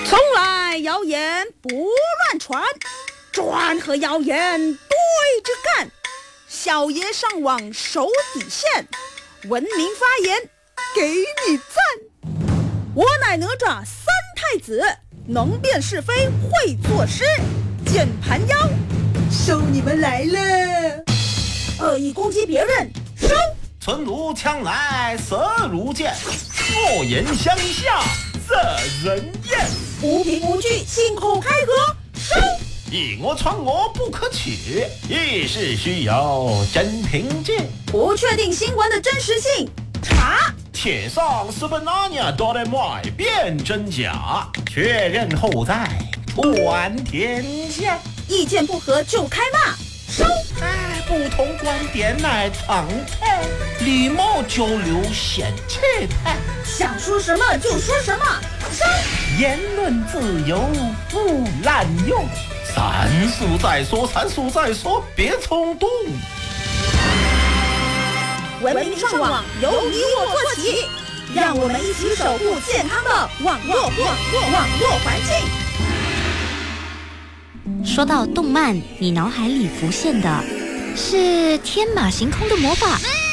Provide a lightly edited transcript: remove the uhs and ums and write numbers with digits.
从来谣言不乱传，转和谣言对着干。小爷上网守底线，文明发言给你赞。我乃哪吒三太子，能辨是非会作诗。键盘妖，收你们来了！恶意攻击别人，收！ 存如枪来色如剑，恶言相向惹人厌。 无凭无据信口开河，收！ 以讹传讹不可取，一事需有真凭据。 不确定新闻的真实性，查！ 且上是本那年哆来麦辨真假，确认后再传天下。 意见不合就开骂，收！ 不同观点乃常态，礼貌交流显气派。 想说什么就说什么，收！ 言论自由不滥用，三思再说，三思再说，别冲动。 文明上网由你我做起，让我们一起守护健康的网络环境。 说到动漫，你脑海里浮现的是天马行空的魔法，